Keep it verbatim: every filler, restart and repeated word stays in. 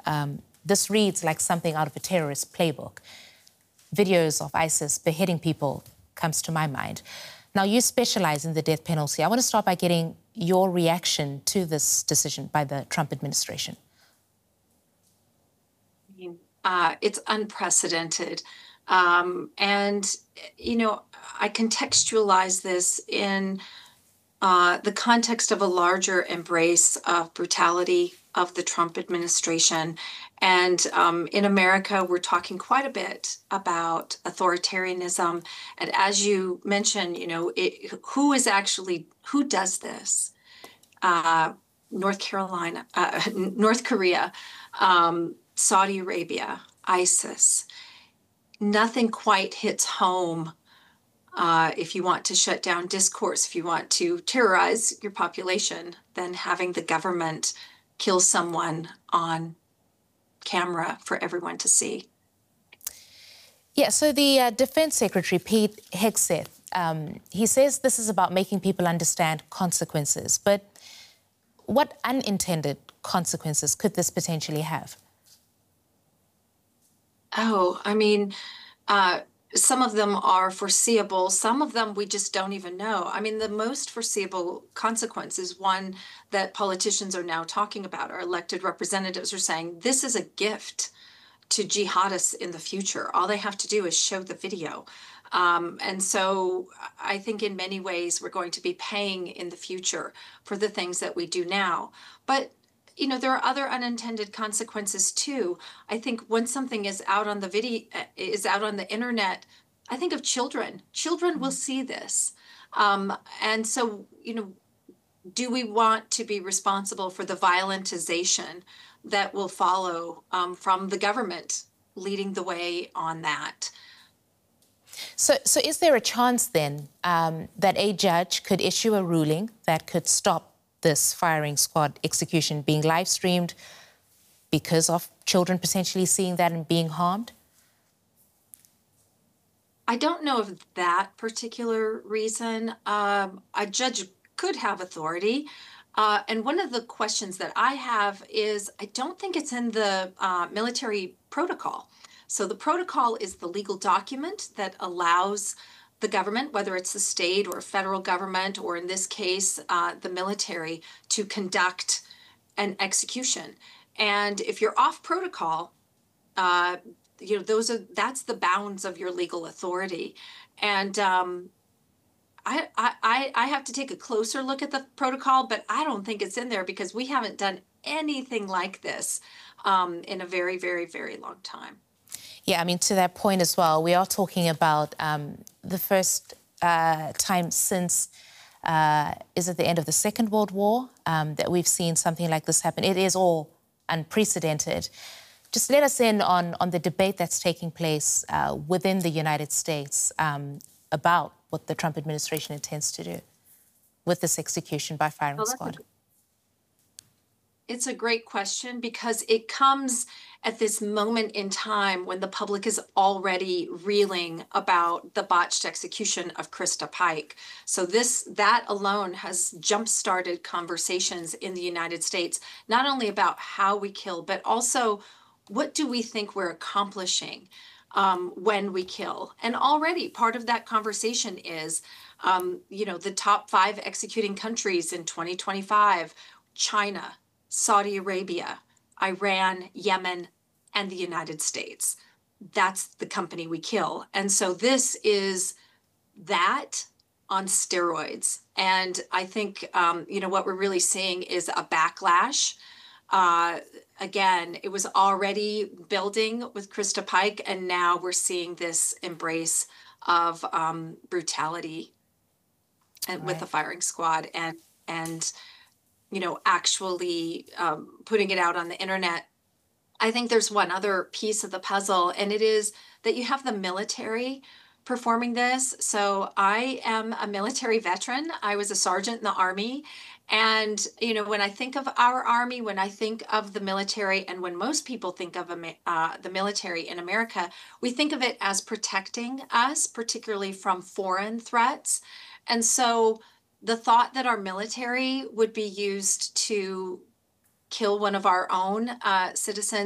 Um, this reads like something out of a terrorist playbook. Videos of ISIS beheading people comes to my mind. Now, you specialize in the death penalty. I want to start by getting your reaction to this decision by the Trump administration. Uh, it's unprecedented. Um, and, you know, I contextualize this in uh, the context of a larger embrace of brutality of the Trump administration. And um, in America, we're talking quite a bit about authoritarianism. And as you mentioned, you know, it, who is actually, who does this? Uh, North Carolina, uh, North Korea, um, Saudi Arabia, ISIS. Nothing quite hits home uh, if you want to shut down discourse, if you want to terrorize your population, than having the government kill someone on camera for everyone to see. Yeah, so the uh, Defense Secretary, Pete Hegseth, um, he says this is about making people understand consequences. But what unintended consequences could this potentially have? Oh, I mean, uh, some of them are foreseeable. Some of them we just don't even know. I mean, the most foreseeable consequence is one that politicians are now talking about. Our elected representatives are saying this is a gift to jihadists in the future. All they have to do is show the video. Um, and so I think in many ways we're going to be paying in the future for the things that we do now. But you know, there are other unintended consequences too. I think when something is out on the video, is out on the internet, I think of children. Children will see this. Um, and so, you know, do we want to be responsible for the violentization that will follow um, from the government leading the way on that? So, so is there a chance then um, that a judge could issue a ruling that could stop this firing squad execution being live streamed because of children potentially seeing that and being harmed? I don't know of that particular reason. Um, a judge could have authority. Uh, and one of the questions that I have is, I don't think it's in the uh, military protocol. So the protocol is the legal document that allows the government, whether it's the state or federal government, or in this case, uh, the military, to conduct an execution. And if you're off protocol, uh, you know, those are, that's the bounds of your legal authority. And um, I, I, I have to take a closer look at the protocol, but I don't think it's in there because we haven't done anything like this um, in a very, very, very long time. Yeah, I mean, to that point as well, we are talking about um, the first uh, time since, uh, is it the end of the Second World War, um, that we've seen something like this happen. It is all unprecedented. Just let us in on, on the debate that's taking place uh, within the United States um, about what the Trump administration intends to do with this execution by firing well, squad. A, it's a great question because it comes at this moment in time when the public is already reeling about the botched execution of Krista Pike. So this, that alone has jump-started conversations in the United States, not only about how we kill, but also what do we think we're accomplishing um, when we kill? And already part of that conversation is, um, you know, the top five executing countries in twenty twenty-five, China, Saudi Arabia, Iran, Yemen, and the United States. That's the company we kill. And so this is that on steroids. And I think, um, you know, what we're really seeing is a backlash. Uh, again, it was already building with Krista Pike, and now we're seeing this embrace of um, brutality and right. with the firing squad and, and, you know, actually um, putting it out on the internet. I think there's one other piece of the puzzle, and it is that you have the military performing this. So I am a military veteran. I was a sergeant in the Army. And, you know, when I think of our Army, when I think of the military, and when most people think of uh, the military in America, we think of it as protecting us, particularly from foreign threats. And so the thought that our military would be used to kill one of our own uh, citizens